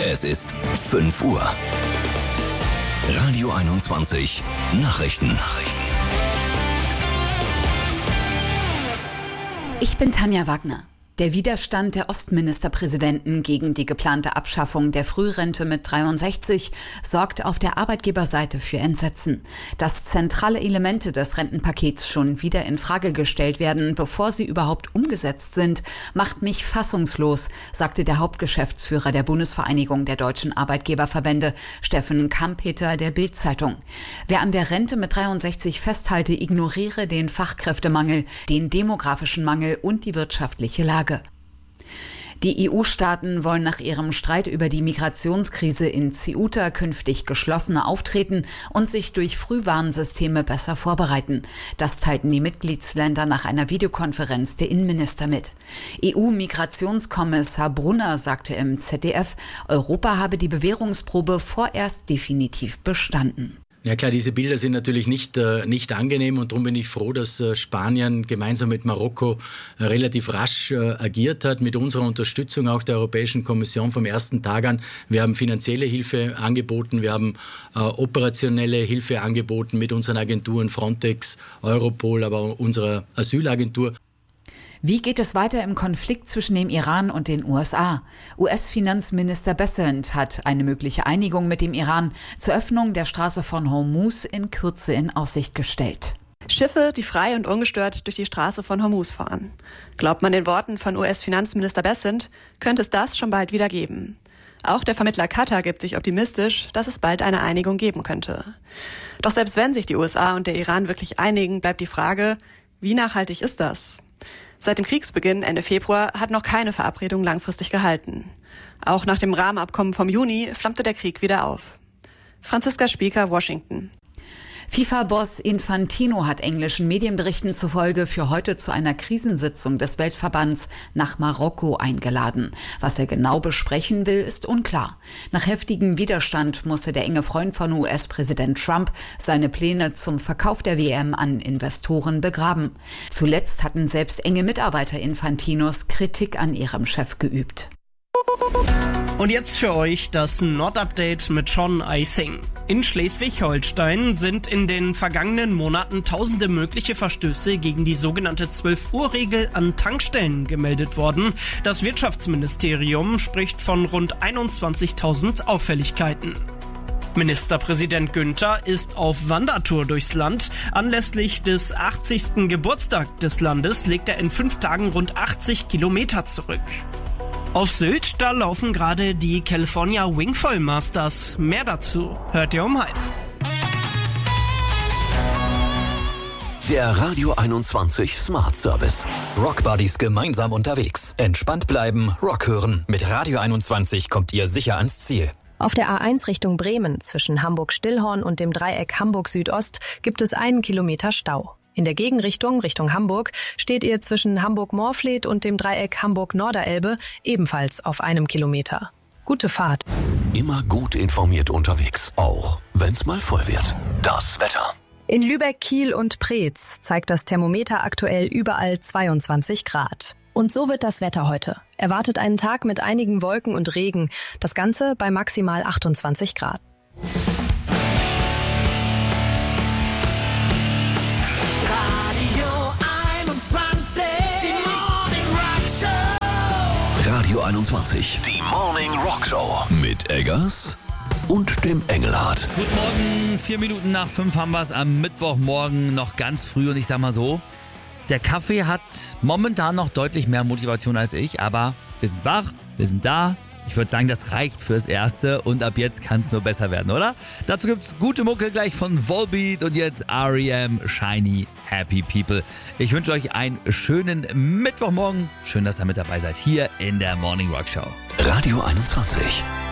Es ist 5 Uhr. Radio 21 Nachrichten. Ich bin Tanja Wagner. Der Widerstand der Ostministerpräsidenten gegen die geplante Abschaffung der Frührente mit 63 sorgt auf der Arbeitgeberseite für Entsetzen. Dass zentrale Elemente des Rentenpakets schon wieder in Frage gestellt werden, bevor sie überhaupt umgesetzt sind, macht mich fassungslos, sagte der Hauptgeschäftsführer der Bundesvereinigung der deutschen Arbeitgeberverbände, Steffen Kampeter, der Bild-Zeitung. Wer an der Rente mit 63 festhalte, ignoriere den Fachkräftemangel, den demografischen Mangel und die wirtschaftliche Lage. Die EU-Staaten wollen nach ihrem Streit über die Migrationskrise in Ceuta künftig geschlossener auftreten und sich durch Frühwarnsysteme besser vorbereiten. Das teilten die Mitgliedsländer nach einer Videokonferenz der Innenminister mit. EU-Migrationskommissar Brunner sagte im ZDF, Europa habe die Bewährungsprobe vorerst definitiv bestanden. Ja klar, diese Bilder sind natürlich nicht angenehm und darum bin ich froh, dass Spanien gemeinsam mit Marokko relativ rasch agiert hat, mit unserer Unterstützung auch der Europäischen Kommission vom ersten Tag an. Wir haben finanzielle Hilfe angeboten, wir haben operationelle Hilfe angeboten mit unseren Agenturen Frontex, Europol, aber auch unserer Asylagentur. Wie geht es weiter im Konflikt zwischen dem Iran und den USA? US-Finanzminister Bessent hat eine mögliche Einigung mit dem Iran zur Öffnung der Straße von Hormuz in Kürze in Aussicht gestellt. Schiffe, die frei und ungestört durch die Straße von Hormuz fahren. Glaubt man den Worten von US-Finanzminister Bessent, könnte es das schon bald wieder geben. Auch der Vermittler Katar gibt sich optimistisch, dass es bald eine Einigung geben könnte. Doch selbst wenn sich die USA und der Iran wirklich einigen, bleibt die Frage, wie nachhaltig ist das? Seit dem Kriegsbeginn Ende Februar hat noch keine Verabredung langfristig gehalten. Auch nach dem Rahmenabkommen vom Juni flammte der Krieg wieder auf. Franziska Spieker, Washington. FIFA-Boss Infantino hat englischen Medienberichten zufolge für heute zu einer Krisensitzung des Weltverbands nach Marokko eingeladen. Was er genau besprechen will, ist unklar. Nach heftigem Widerstand musste der enge Freund von US-Präsident Trump seine Pläne zum Verkauf der WM an Investoren begraben. Zuletzt hatten selbst enge Mitarbeiter Infantinos Kritik an ihrem Chef geübt. Und jetzt für euch das Nordupdate mit Sean Eising. In Schleswig-Holstein sind in den vergangenen Monaten tausende mögliche Verstöße gegen die sogenannte 12-Uhr-Regel an Tankstellen gemeldet worden. Das Wirtschaftsministerium spricht von rund 21.000 Auffälligkeiten. Ministerpräsident Günther ist auf Wandertour durchs Land. Anlässlich des 80. Geburtstags des Landes legt er in 5 Tagen rund 80 Kilometer zurück. Auf Sylt, da laufen gerade die California Wingfoil Masters. Mehr dazu hört ihr um 12:30. Der Radio 21 Smart Service. Rockbuddies gemeinsam unterwegs. Entspannt bleiben, Rock hören. Mit Radio 21 kommt ihr sicher ans Ziel. Auf der A1 Richtung Bremen zwischen Hamburg-Stillhorn und dem Dreieck Hamburg-Südost gibt es 1 Kilometer Stau. In der Gegenrichtung, Richtung Hamburg, steht ihr zwischen Hamburg-Morfleet und dem Dreieck Hamburg-Norderelbe ebenfalls auf 1 Kilometer. Gute Fahrt. Immer gut informiert unterwegs, auch wenn's mal voll wird. Das Wetter. In Lübeck, Kiel und Preetz zeigt das Thermometer aktuell überall 22 Grad. Und so wird das Wetter heute. Erwartet einen Tag mit einigen Wolken und Regen. Das Ganze bei maximal 28 Grad. Radio 21, die Morning Rock Show mit Eggers und dem Engelhardt. Guten Morgen, 4 Minuten nach 5 haben wir es am Mittwochmorgen, noch ganz früh und ich sag mal so, der Kaffee hat momentan noch deutlich mehr Motivation als ich, aber wir sind wach, wir sind da. Ich würde sagen, das reicht fürs Erste und ab jetzt kann es nur besser werden, oder? Dazu gibt's gute Mucke gleich von Volbeat und jetzt R.E.M. Shiny Happy People. Ich wünsche euch einen schönen Mittwochmorgen. Schön, dass ihr mit dabei seid hier in der Morning Rock Show. Radio 21.